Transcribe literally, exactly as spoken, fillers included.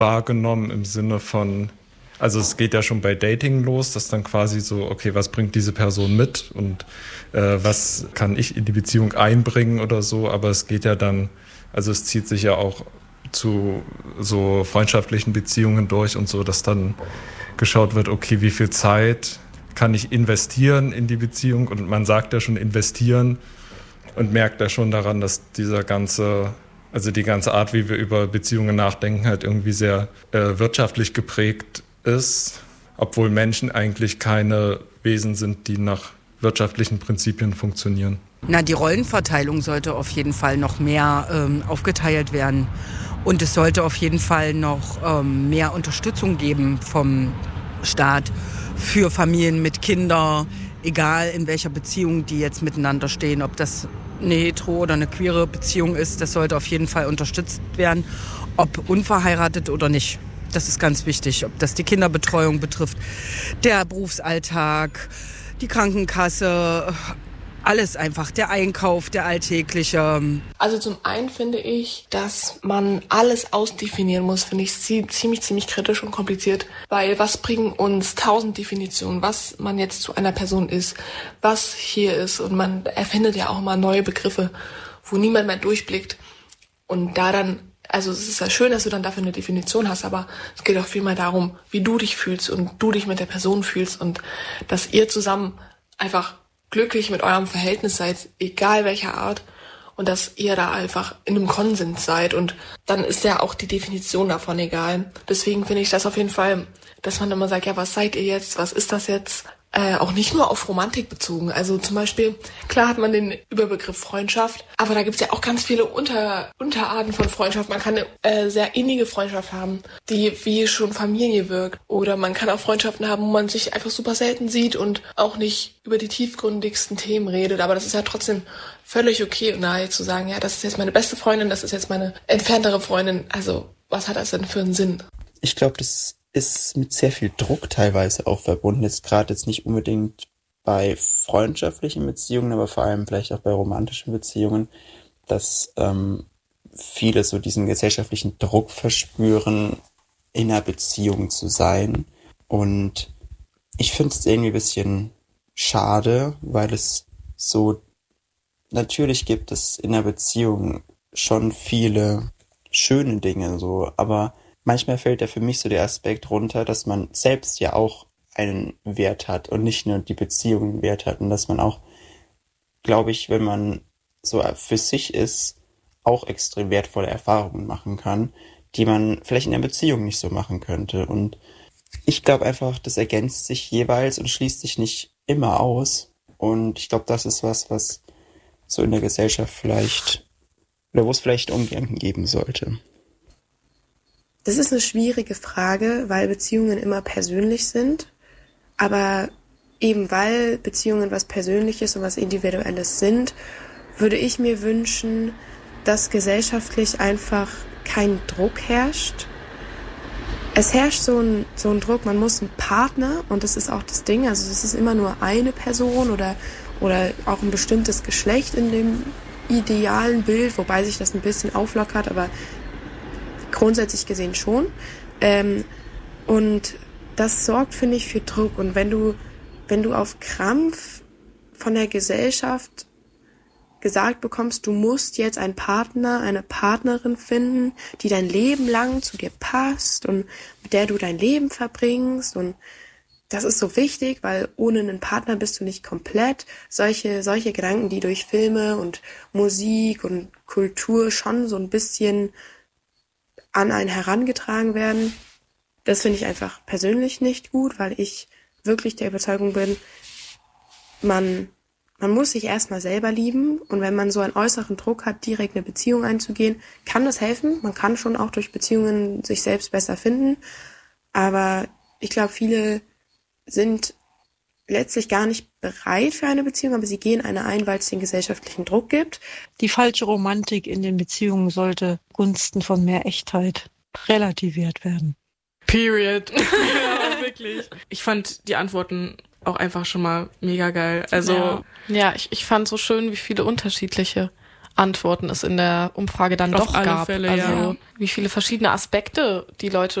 wahrgenommen im Sinne von, also es geht ja schon bei Dating los, dass dann quasi so, okay, was bringt diese Person mit und äh, was kann ich in die Beziehung einbringen oder so, aber es geht ja dann, also es zieht sich ja auch zu so freundschaftlichen Beziehungen durch und so, dass dann geschaut wird, okay, wie viel Zeit kann ich investieren in die Beziehung, und man sagt ja schon investieren und merkt ja schon daran, dass dieser ganze Also die ganze Art, wie wir über Beziehungen nachdenken, halt irgendwie sehr äh, wirtschaftlich geprägt ist, obwohl Menschen eigentlich keine Wesen sind, die nach wirtschaftlichen Prinzipien funktionieren. Na, die Rollenverteilung sollte auf jeden Fall noch mehr ähm, aufgeteilt werden. Und es sollte auf jeden Fall noch ähm, mehr Unterstützung geben vom Staat für Familien mit Kindern, egal in welcher Beziehung die jetzt miteinander stehen, ob das eine hetero oder eine queere Beziehung ist, das sollte auf jeden Fall unterstützt werden, ob unverheiratet oder nicht. Das ist ganz wichtig, ob das die Kinderbetreuung betrifft, der Berufsalltag, die Krankenkasse, alles einfach, der Einkauf, der alltägliche. Also zum einen finde ich, dass man alles ausdefinieren muss, finde ich ziemlich, ziemlich kritisch und kompliziert, weil was bringen uns tausend Definitionen, was man jetzt zu einer Person ist, was hier ist, und man erfindet ja auch mal neue Begriffe, wo niemand mehr durchblickt, und da dann, also es ist ja schön, dass du dann dafür eine Definition hast, aber es geht auch vielmehr darum, wie du dich fühlst und du dich mit der Person fühlst und dass ihr zusammen einfach glücklich mit eurem Verhältnis seid, egal welcher Art, und dass ihr da einfach in einem Konsens seid, und dann ist ja auch die Definition davon egal. Deswegen finde ich das auf jeden Fall, dass man immer sagt, ja, was seid ihr jetzt, was ist das jetzt? Äh, auch nicht nur auf Romantik bezogen. Also zum Beispiel, klar hat man den Überbegriff Freundschaft, aber da gibt es ja auch ganz viele Unter, Unterarten von Freundschaft. Man kann eine äh, sehr innige Freundschaft haben, die wie schon Familie wirkt. Oder man kann auch Freundschaften haben, wo man sich einfach super selten sieht und auch nicht über die tiefgründigsten Themen redet. Aber das ist ja trotzdem völlig okay, und nahe zu sagen, ja, das ist jetzt meine beste Freundin, das ist jetzt meine entferntere Freundin. Also was hat das denn für einen Sinn? Ich glaube, das ist mit sehr viel Druck teilweise auch verbunden. Jetzt gerade jetzt nicht unbedingt bei freundschaftlichen Beziehungen, aber vor allem vielleicht auch bei romantischen Beziehungen, dass ähm, viele so diesen gesellschaftlichen Druck verspüren, in einer Beziehung zu sein. Und ich finde es irgendwie ein bisschen schade, weil es so, natürlich gibt es in einer Beziehung schon viele schöne Dinge, so, aber manchmal fällt da für mich so der Aspekt runter, dass man selbst ja auch einen Wert hat und nicht nur die Beziehung einen Wert hat, und dass man auch, glaube ich, wenn man so für sich ist, auch extrem wertvolle Erfahrungen machen kann, die man vielleicht in der Beziehung nicht so machen könnte. Und ich glaube einfach, das ergänzt sich jeweils und schließt sich nicht immer aus. Und ich glaube, das ist was, was so in der Gesellschaft vielleicht, oder wo es vielleicht Umdenken geben sollte. Das ist eine schwierige Frage, weil Beziehungen immer persönlich sind. Aber eben weil Beziehungen was Persönliches und was Individuelles sind, würde ich mir wünschen, dass gesellschaftlich einfach kein Druck herrscht. Es herrscht so ein, so ein Druck, man muss einen Partner, und das ist auch das Ding, also es ist immer nur eine Person oder, oder auch ein bestimmtes Geschlecht in dem idealen Bild, wobei sich das ein bisschen auflockert, aber grundsätzlich gesehen schon. Ähm, und das sorgt, finde ich, für Druck. Und wenn du, wenn du auf Krampf von der Gesellschaft gesagt bekommst, du musst jetzt einen Partner, eine Partnerin finden, die dein Leben lang zu dir passt und mit der du dein Leben verbringst, und das ist so wichtig, weil ohne einen Partner bist du nicht komplett. Solche, solche Gedanken, die durch Filme und Musik und Kultur schon so ein bisschen an einen herangetragen werden, das finde ich einfach persönlich nicht gut, weil ich wirklich der Überzeugung bin, man, man muss sich erstmal selber lieben, und wenn man so einen äußeren Druck hat, direkt eine Beziehung einzugehen, kann das helfen. Man kann schon auch durch Beziehungen sich selbst besser finden, aber ich glaube, viele sind letztlich gar nicht bereit für eine Beziehung, aber sie gehen eine ein, weil es den gesellschaftlichen Druck gibt. Die falsche Romantik in den Beziehungen sollte zugunsten von mehr Echtheit relativiert werden. Period. Ja, wirklich. Ich fand die Antworten auch einfach schon mal mega geil. Also ja, ja ich, ich fand so schön, wie viele unterschiedliche Antworten es in der Umfrage dann Auf doch alle gab. Fälle, also ja. wie viele verschiedene Aspekte die Leute